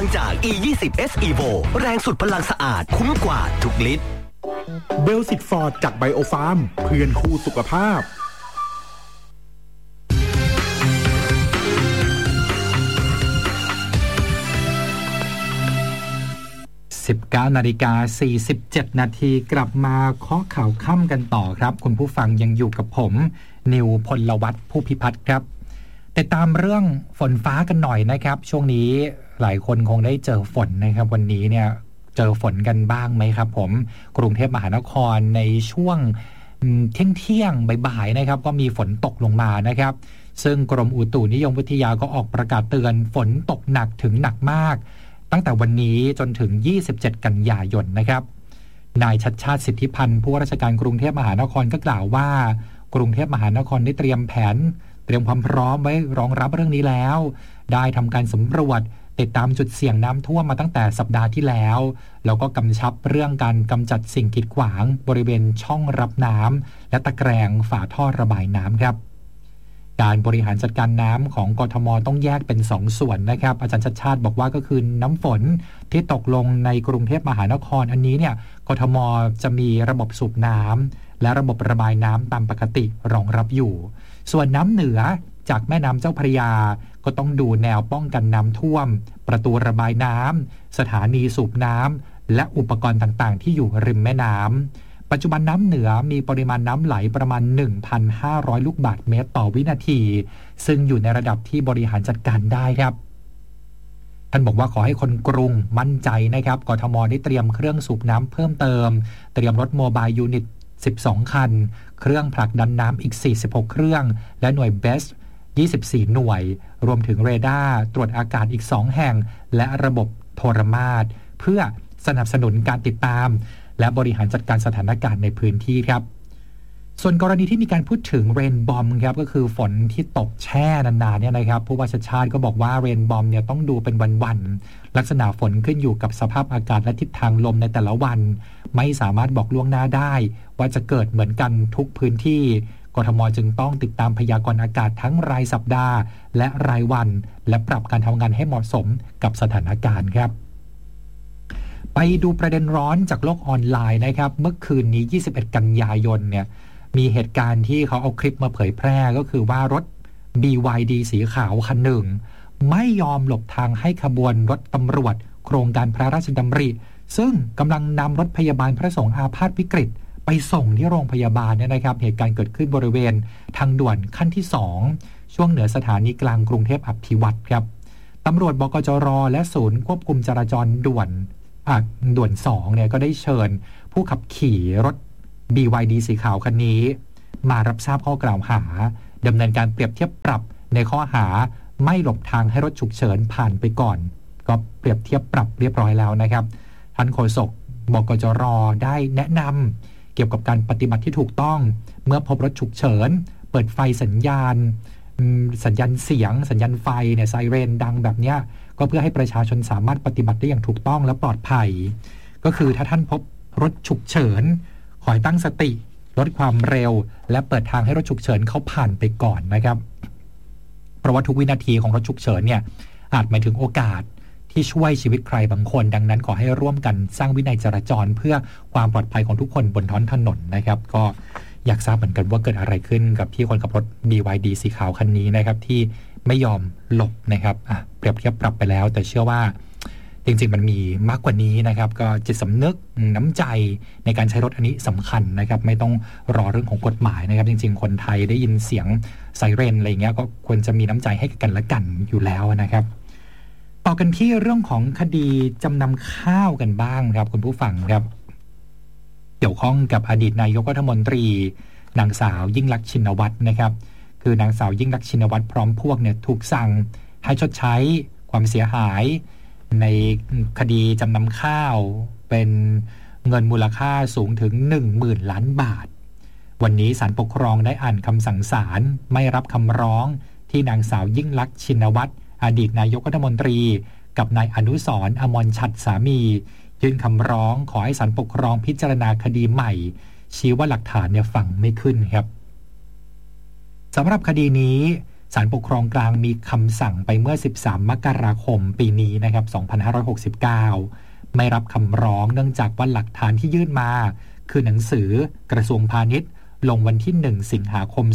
งจาก E20S Evo แรงสุดพลังสะอาดคุ้มกว่าทุกลิตรเบลสิตฟอร์ดจากไบโอฟาร์มเพื่อนคู่สุขภาพ 19:47 นาทีกลับมาเคาะข่าวค่ำกันต่อครับคุณผู้ฟังยังอยู่กับผมนิวพลวัฒน์ผู้พิพัฒน์ครับติดตามเรื่องฝนฟ้ากันหน่อยนะครับช่วงนี้หลายคนคงได้เจอฝนนะครับวันนี้เนี่ยเจอฝนกันบ้างไหมครับผมกรุงเทพมหานครในช่วงเที่ยงบ่ายๆนะครับก็มีฝนตกลงมานะครับซึ่งกรมอุตุนิยมวิทยาก็ออกประกาศเตือนฝนตกหนักถึงหนักมากตั้งแต่วันนี้จนถึง27กันยายนนะครับนายชัชชาติสิทธิพันธ์ผู้ว่าราชการกรุงเทพมหานครก็กล่าวว่ากรุงเทพมหานครได้เตรียมความพร้อมไว้รองรับเรื่องนี้แล้วได้ทำการสำรวจติดตามจุดเสี่ยงน้ำท่วมมาตั้งแต่สัปดาห์ที่แล้วแล้วก็กำชับเรื่องการกำจัดสิ่งกีดขวางบริเวณช่องรับน้ำและตะแกรงฝาท่อระบายน้ำครับการบริหารจัดการน้ำของกทมต้องแยกเป็น2ส่วนนะครับอาจารย์ชัชชาติบอกว่าก็คือน้ำฝนที่ตกลงในกรุงเทพมหานครอันนี้เนี่ยกทมจะมีระบบสูบน้ำและระบบระบายน้ำตามปกติรองรับอยู่ส่วนน้ำเหนือจากแม่น้ำเจ้าพระยาก็ต้องดูแนวป้องกันน้ำท่วมประตูระบายน้ำสถานีสูบน้ำและอุปกรณ์ต่างๆที่อยู่ริมแม่น้ำปัจจุบันน้ำเหนือมีปริมาณน้ำไหลประมาณ 1,500 ลูกบาศก์เมตรต่อวินาทีซึ่งอยู่ในระดับที่บริหารจัดการได้ครับท่านบอกว่าขอให้คนกรุงมั่นใจนะครับกทมได้เตรียมเครื่องสูบน้ำเพิ่มเติมเตรียมรถโมบายยูนิต12คันเครื่องผลักดันน้ำอีก46เครื่องและหน่วยเบส24หน่วยรวมถึงเรดาร์ตรวจอากาศอีก2แห่งและระบบโทรมาศเพื่อสนับสนุนการติดตามและบริหารจัดการสถานการณ์ในพื้นที่ครับส่วนกรณีที่มีการพูดถึงเรนบอมครับก็คือฝนที่ตกแช่นานๆเนี่ยนะครับผู้ว่าชัชชาติก็บอกว่าเรนบอมเนี่ยต้องดูเป็นวันๆลักษณะฝนขึ้นอยู่กับสภาพอากาศและทิศทางลมในแต่ละวันไม่สามารถบอกล่วงหน้าได้ว่าจะเกิดเหมือนกันทุกพื้นที่กทมจึงต้องติดตามพยากรณ์อากาศทั้งรายสัปดาห์และรายวันและปรับการทำงานให้เหมาะสมกับสถานการณ์ครับไปดูประเด็นร้อนจากโลกออนไลน์นะครับเมื่อคืนนี้21กันยายนเนี่ยมีเหตุการณ์ที่เขาเอาคลิปมาเผยแพร่ก็คือว่ารถ BYD สีขาวคันหนึ่งไม่ยอมหลบทางให้ขบวนรถตำรวจโครงการพระราชดำริซึ่งกำลังนำรถพยาบาลพระสงฆ์อาพาธวิกฤตไปส่งที่โรงพยาบาลเนี่ยนะครับเหตุการณ์เกิดขึ้นบริเวณทางด่วนขั้นที่2ช่วงเหนือสถานีกลางกรุงเทพอภิวัตรครับตำรวจบกจรและศูนย์ควบคุมจราจรด่วน2เนี่ยก็ได้เชิญผู้ขับขี่รถ BYD สีขาวคันนี้มารับทราบข้อกล่าวหาดำเนินการเปรียบเทียบปรับในข้อหาไม่หลบทางให้รถฉุกเฉินผ่านไปก่อนก็เปรียบเทียบปรับเรียบร้อยแล้วนะครับท่านโฆษกบกจรได้แนะนำเกี่ยวกับการปฏิบัติที่ถูกต้องเมื่อพบรถฉุกเฉินเปิดไฟสัญญาณเสียงสัญญาณไฟเนี่ยไซเรนดังแบบเนี้ยก็เพื่อให้ประชาชนสามารถปฏิบัติได้อย่างถูกต้องและปลอดภัยก็คือถ้าท่านพบรถฉุกเฉินขอให้ตั้งสติลดความเร็วและเปิดทางให้รถฉุกเฉินเขาผ่านไปก่อนนะครับเพราะว่าทุกวินาทีของรถฉุกเฉินเนี่ยอาจหมายถึงโอกาสที่ช่วยชีวิตใครบางคนดังนั้นขอให้ร่วมกันสร้างวินัยจราจรเพื่อความปลอดภัยของทุกคนบนท้องถนนนะครับก็อยากทราบเหมือนกันว่าเกิดอะไรขึ้นกับพี่คนขับรถ BYD สีขาวคันนี้นะครับที่ไม่ยอมหลบนะครับเปรียบเทียบปรับไปแล้วแต่เชื่อว่าจริงๆมันมีมากกว่านี้นะครับก็จิตสำนึกน้ำใจในการใช้รถอันนี้สำคัญนะครับไม่ต้องรอเรื่องของกฎหมายนะครับจริงๆคนไทยได้ยินเสียงไซเรนอะไรเงี้ยก็ควรจะมีน้ำใจให้กันและกันอยู่แล้วนะครับต่อกันที่เรื่องของคดีจำนำข้าวกันบ้างครับคุณผู้ฟังครับเกี่ยวข้องกับอดีตนายกรัฐมนตรีนางสาวยิ่งลักษณ์ชินวัตรนะครับคือนางสาวยิ่งลักษณ์ชินวัตรพร้อมพวกเนี่ยถูกสั่งให้ชดใช้ความเสียหายในคดีจำนำข้าวเป็นเงินมูลค่าสูงถึง 10,000 ล้านบาทวันนี้ศาลปกครองได้อ่านคำสั่งศาลไม่รับคำร้องที่นางสาวยิ่งลักษณ์ชินวัตรอดีตนายกรัฐมนตรีกับนายอนุสรณ์อมรฉัตรสามียื่นคำร้องขอให้ศาลปกครองพิจารณาคดีใหม่ชี้ว่าหลักฐานเนี่ยฟังไม่ขึ้นครับสำหรับคดีนี้ศาลปกครองกลางมีคำสั่งไปเมื่อ13มกราคมปีนี้นะครับ2569ไม่รับคำร้องเนื่องจากว่าหลักฐานที่ยื่นมาคือหนังสือกระทรวงพาณิชย์ลงวันที่1สิงหาคม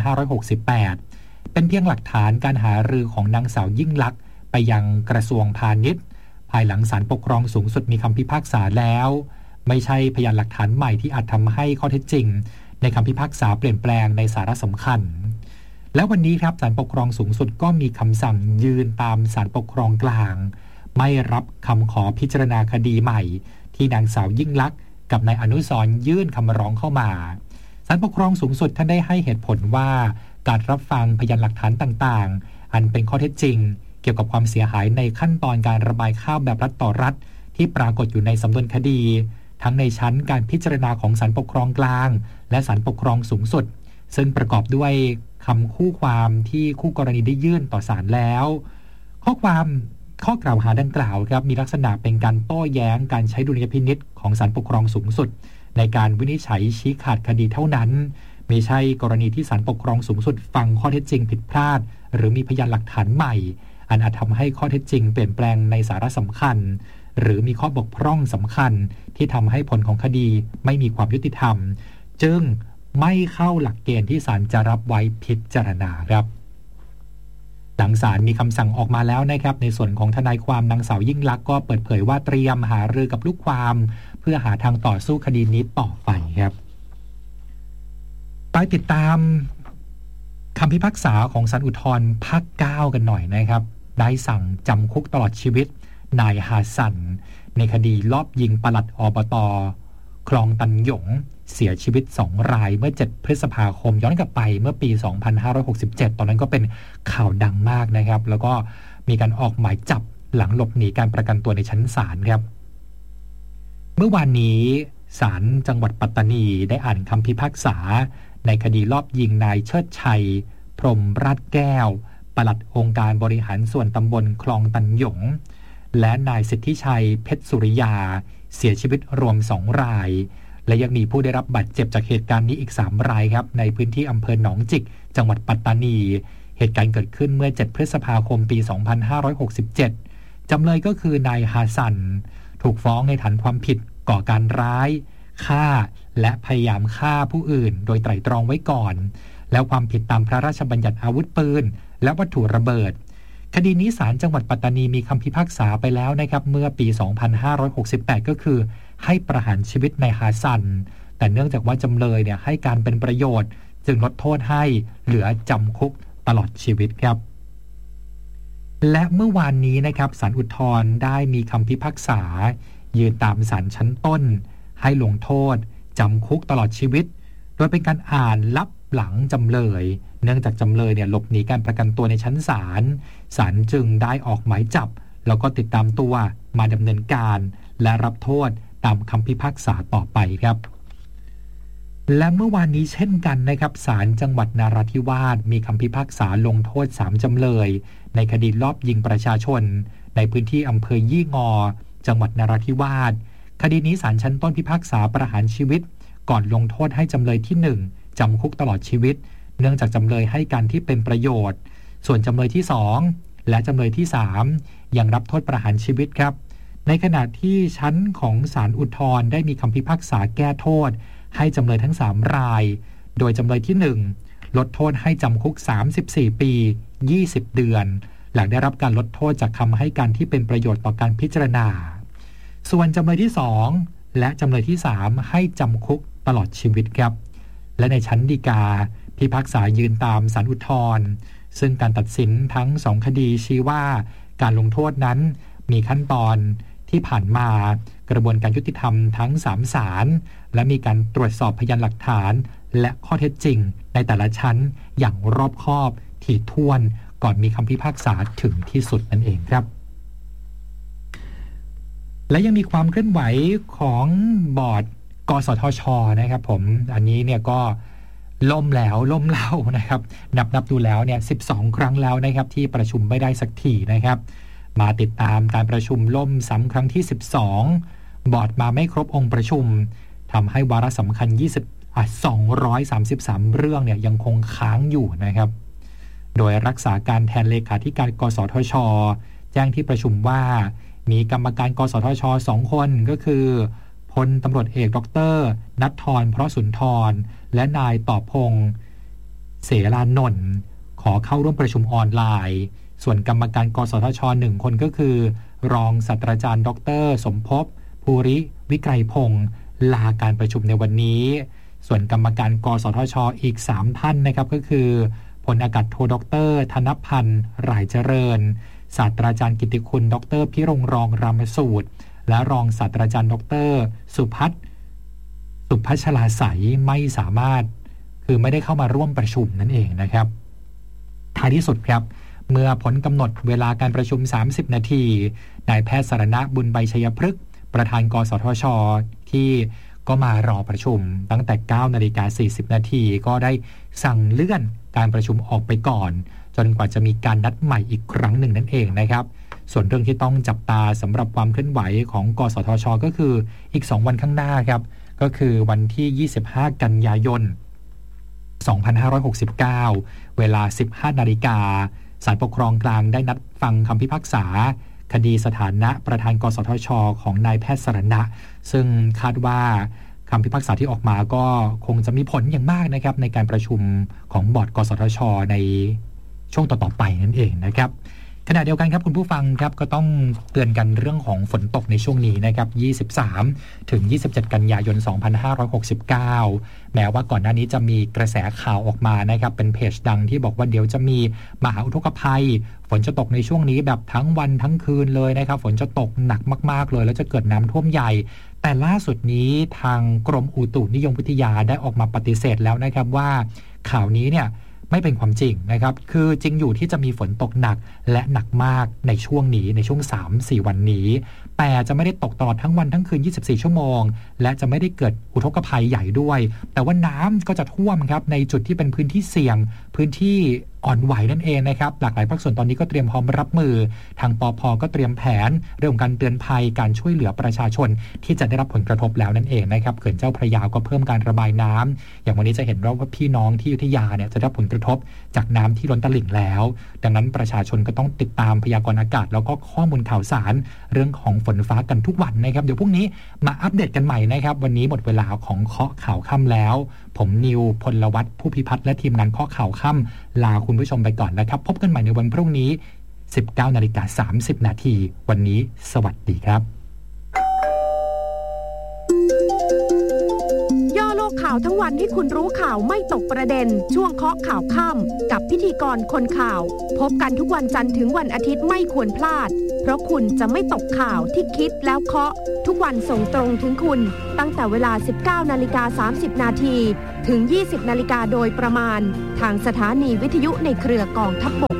2568เป็นเพียงหลักฐานการหารือของนางสาวยิ่งลักษณ์ไปยังกระทรวงพาณิชย์ภายหลังศาลปกครองสูงสุดมีคำพิพากษาแล้วไม่ใช่พยานหลักฐานใหม่ที่อาจทำให้ข้อเท็จจริงในคำพิพากษาเปลี่ยนแปลงในสาระสำคัญและวันนี้ครับศาลปกครองสูงสุดก็มีคำสั่งยืนตามศาลปกครองกลางไม่รับคำขอพิจารณาคดีใหม่ที่นางสาวยิ่งลักษณ์กับนายอนุสรณ์ยื่นคำร้องเข้ามาศาลปกครองสูงสุดท่านได้ให้เหตุผลว่าการรับฟังพยานหลักฐานต่างๆอันเป็นข้อเท็จจริงเกี่ยวกับความเสียหายในขั้นตอนการระบายข้าวแบบรัฐต่อรัฐที่ปรากฏอยู่ในสำนวนคดีทั้งในชั้นการพิจารณาของศาลปกครองกลางและศาลปกครองสูงสุดซึ่งประกอบด้วยคำคู่ความที่คู่กรณีได้ยื่นต่อศาลแล้วข้อกล่าวหาดังกล่าวครับมีลักษณะเป็นการโต้แย้งการใช้ดุลยพินิจของศาลปกครองสูงสุดในการวินิจฉัยชี้ขาดคดีเท่านั้นไม่ใช่กรณีที่ศาลปกครองสูงสุดฟังข้อเท็จจริงผิดพลาดหรือมีพยานหลักฐานใหม่อันอาจทำให้ข้อเท็จจริงเปลี่ยนแปลงในสาระสำคัญหรือมีข้อบกพร่องสำคัญที่ทำให้ผลของคดีไม่มีความยุติธรรมจึงไม่เข้าหลักเกณฑ์ที่ศาลจะรับไว้พิจารณาครับหลังศาลมีคำสั่งออกมาแล้วนะครับในส่วนของทนายความนางสาวยิ่งลักษณ์ก็เปิดเผยว่าเตรียมหารือกับลูกความเพื่อหาทางต่อสู้คดีนี้ต่อไปครับไปติดตามคำพิพากษาของศาลอุทธรณ์ภาค 9กันหน่อยนะครับได้สั่งจำคุกตลอดชีวิตนายฮาซันในคดีลอบยิงปลัดอบต.คลองตันหยงเสียชีวิต2รายเมื่อ7พฤษภาคมย้อนกลับไปเมื่อปี2567ตอนนั้นก็เป็นข่าวดังมากนะครับแล้วก็มีการออกหมายจับหลังหลบหนีการประกันตัวในชั้นศาลครับเมื่อวานนี้ศาลจังหวัดปัตตานีได้อ่านคำพิพากษาในคดีลอบยิงนายเชิดชัยพรหมราชแก้วปลัดองค์การบริหารส่วนตำบลคลองตันหยงและนายสิทธิชัยเพชรสุริยาเสียชีวิตรวม2รายและยังมีผู้ได้รับบาดเจ็บจากเหตุการณ์นี้อีก3รายครับในพื้นที่อำเภอหนองจิกจังหวัดปัตตานีเหตุการณ์เกิดขึ้นเมื่อ7พฤษภาคมปี2567จำเลยก็คือนายฮาซันถูกฟ้องในฐานความผิดก่อการร้ายฆ่าและพยายามฆ่าผู้อื่นโดยไตร่ตรองไว้ก่อนแล้วความผิดตามพระราชบัญญัติอาวุธปืนและวัตถุระเบิดคดีนี้ศาลจังหวัดปัตตานีมีคำพิพากษาไปแล้วนะครับเมื่อปี2568ก็คือให้ประหารชีวิตนายฮาซันแต่เนื่องจากว่าจำเลยเนี่ยให้การเป็นประโยชน์จึงลดโทษให้เหลือจำคุกตลอดชีวิตครับและเมื่อวานนี้นะครับศาลอุทธรณ์ได้มีคำพิพากษายืนตามศาลชั้นต้นให้ลงโทษจำคุกตลอดชีวิตโดยเป็นการอ่านลับหลังจำเลยเนื่องจากจำเลยเนี่ยหลบหนีการประกันตัวในชั้นศาลศาลจึงได้ออกหมายจับแล้วก็ติดตามตัวมาดำเนินการและรับโทษตามคำพิพากษาต่อไปครับและเมื่อวานนี้เช่นกันนะครับศาลจังหวัดนราธิวาสมีคำพิพากษาลงโทษ3จำเลยในคดีลอบยิงประชาชนในพื้นที่อำเภอยี่งอจังหวัดนราธิวาสคดีนี้ศาลชั้นต้นพิพากษาประหารชีวิตก่อนลงโทษให้จำเลยที่1จำคุกตลอดชีวิตเนื่องจากจำเลยให้การที่เป็นประโยชน์ส่วนจำเลยที่2และจำเลยที่3ยังรับโทษประหารชีวิตครับในขณะที่ชั้นของศาลอุทธรณ์ได้มีคำพิพากษาแก้โทษให้จำเลยทั้ง3รายโดยจำเลยที่1ลดโทษให้จำคุก34ปี20เดือนหลังได้รับการลดโทษจากคำให้การที่เป็นประโยชน์ต่อการพิจารณาส่วนจำเลยที่2และจำเลยที่3ให้จำคุกตลอดชีวิตครับและในชั้นฎีกาพิพากษายืนตามศาลอุทธรณ์ซึ่งการตัดสินทั้ง2คดีชี้ว่าการลงโทษนั้นมีขั้นตอนที่ผ่านมากระบวนการยุติธรรมทั้ง3ศาลและมีการตรวจสอบพยานหลักฐานและข้อเท็จจริงในแต่ละชั้นอย่างรอบคอบถี่ถ้วนก่อนมีคำพิพากษาถึงที่สุดนั่นเองครับและยังมีความเคลื่อนไหวของบอร์ดกสทช.นะครับผมอันนี้เนี่ยก็ล่มเล่านะครับนับดูแล้วเนี่ย12ครั้งแล้วนะครับที่ประชุมไม่ได้สักทีนะครับมาติดตามการประชุมล่มซ้ำครั้งที่12บอร์ดมาไม่ครบองค์ประชุมทำให้วาระสำคัญ233เรื่องเนี่ยยังคงค้างอยู่นะครับโดยรักษาการแทนเลขาธิการกสทช.แจ้งที่ประชุมว่ามีกรรมการกสทช2คนก็คือพลตำรวจเอกดร.ณัฐธร เพราะสุนทรและนายตอบพงษ์เสรานนท์ขอเข้าร่วมประชุมออนไลน์ส่วนกรรมการกสทช1คนก็คือรองศาสตราจารย์ดร.สมภพภูริวิไกรพงษ์ลาการประชุมในวันนี้ส่วนกรรมการกสทชอีก3ท่านนะครับก็คือพลอากาศโทดร.ธนพันธ์หร่ายเจริญศาสตราจารย์กิตติคุณดร.พิรงรองรามสูตรและรองศาสตราจารย์ดร.สุพัชลาใสไม่สามารถคือไม่ได้เข้ามาร่วมประชุมนั่นเองนะครับท้ายที่สุดครับเมื่อพ้นกำหนดเวลาการประชุม30นาทีนายแพทย์สรณะบุญใบชัยพฤกษ์ประธานกสทช.ที่ก็มารอประชุมตั้งแต่ 9:40 นาทีก็ได้สั่งเลื่อนการประชุมออกไปก่อนจนกว่าจะมีการนัดใหม่อีกครั้งหนึ่งนั่นเองนะครับส่วนเรื่องที่ต้องจับตาสำหรับความเคลื่อนไหวของกสทช.ก็คืออีก2วันข้างหน้าครับก็คือวันที่25กันยายน2569เวลา 15 นาฬิกาศาลปกครองกลางได้นัดฟังคำพิพากษาคดีสถานะประธานกสทช.ของนายแพทย์สรณะซึ่งคาดว่าคำพิพากษาที่ออกมาก็คงจะมีผลอย่างมากนะครับในการประชุมของบอร์ดกสทช.ในช่วงต่อๆไปนั่นเองนะครับขณะเดียวกันครับคุณผู้ฟังครับก็ต้องเตือนกันเรื่องของฝนตกในช่วงนี้นะครับ23ถึง27กันยายน2569แม้ว่าก่อนหน้านี้จะมีกระแสข่าวออกมานะครับเป็นเพจดังที่บอกว่าเดี๋ยวจะมีมหาอุทกภัยฝนจะตกในช่วงนี้แบบทั้งวันทั้งคืนเลยนะครับฝนจะตกหนักมากๆเลยแล้วจะเกิดน้ำท่วมใหญ่แต่ล่าสุดนี้ทางกรมอุตุนิยมวิทยาได้ออกมาปฏิเสธแล้วนะครับว่าข่าวนี้เนี่ยไม่เป็นความจริงนะครับคือจริงอยู่ที่จะมีฝนตกหนักและหนักมากในช่วงนี้ในช่วง 3-4 วันนี้แต่จะไม่ได้ตกตลอดทั้งวันทั้งคืน24ชั่วโมงและจะไม่ได้เกิดอุทกภัยใหญ่ด้วยแต่ว่าน้ำก็จะท่วมครับในจุดที่เป็นพื้นที่เสี่ยงพื้นที่อ่อนไหวนั่นเองนะครับหลากหลายภาคส่วนตอนนี้ก็เตรียมพร้อมรับมือทางปภ.ก็เตรียมแผนเรื่องการเตือนภัยการช่วยเหลือประชาชนที่จะได้รับผลกระทบแล้วนั่นเองนะครับเขื่อนเจ้าพระยาก็เพิ่มการระบายน้ำอย่างวันนี้จะเห็นว่าพี่น้องที่อยุธยาเนี่ยจะได้รับผลกระทบจากน้ำที่ล้นตลิ่งแล้วดังนั้นประชาชนก็ต้องติดตามพยากรณ์อากาศแล้วก็ข้อมูลข่าวสารเรื่องของฝนฟ้ากันทุกวันนะครับเดี๋ยวพรุ่งนี้มาอัปเดตกันใหม่นะครับวันนี้หมดเวลาของเคาะข่าวค่ำแล้วผมนิวพลวัฒน์ผู้พิพัฒน์และทีมงานเคาะข่าวค่ำลาคุณผู้ชมไปก่อนนะครับพบกันใหม่ในวันพรุ่งนี้ 19:30 นาทีวันนี้สวัสดีครับย่อโลกข่าวทั้งวันให้คุณรู้ข่าวไม่ตกประเด็นช่วงเคาะข่าวค่ำกับพิธีกรคนข่าวพบกันทุกวันจันทร์ถึงวันอาทิตย์ไม่ควรพลาดเพราะคุณจะไม่ตกข่าวที่คิดแล้วเคาะทุกวันส่งตรงถึงคุณตั้งแต่เวลา 19:30 นาทีถึง 20:00 น.โดยประมาณทางสถานีวิทยุในเครือกองทัพบก